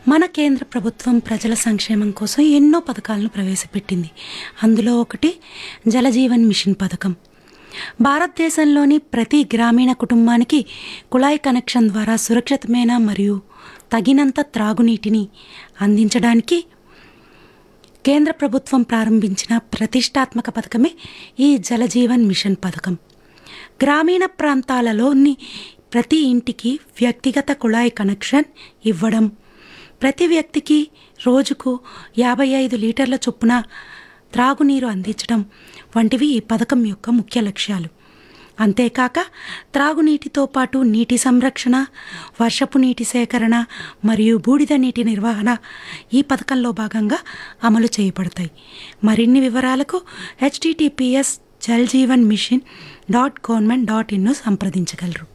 మన కేంద్ర ప్రభుత్వం ప్రజల సంక్షేమం కోసం ఎన్నో పథకాలను ప్రవేశపెట్టింది. అందులో ఒకటి జలజీవన్ మిషన్ పథకం. భారతదేశంలోని ప్రతి గ్రామీణ కుటుంబానికి కుళాయి కనెక్షన్ ద్వారా సురక్షితమైన మరియు తగినంత త్రాగునీటిని అందించడానికి కేంద్ర ప్రభుత్వం ప్రారంభించిన ప్రతిష్టాత్మక పథకమే ఈ జలజీవన్ మిషన్ పథకం. గ్రామీణ ప్రాంతాలలోని ప్రతి ఇంటికి వ్యక్తిగత కుళాయి కనెక్షన్ ఇవ్వడం, ప్రతి వ్యక్తికి రోజుకు 55 లీటర్ల చొప్పున త్రాగునీరు అందించడం వంటివి ఈ పథకం యొక్క ముఖ్య లక్ష్యాలు. అంతేకాక త్రాగునీటితో పాటు నీటి సంరక్షణ, వర్షపు నీటి సేకరణ మరియు బూడిద నీటి నిర్వహణ ఈ పథకంలో భాగంగా అమలు చేయబడతాయి. మరిన్ని వివరాలకు https jaljeevanmission.government.in సంప్రదించగలరు.